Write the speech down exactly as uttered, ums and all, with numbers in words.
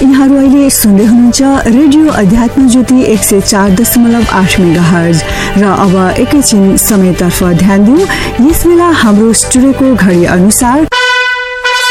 यहाँहरू अहिले सुन्दै हुनुहुन्छ रेडियो अध्यात्म ज्योति एक सय चार दशमलव आठ मेगाहर्ज। र अब एकैछिन समयतर्फ ध्यान दिउँ। यस बेला हाम्रो स्टुडियोको घडी अनुसार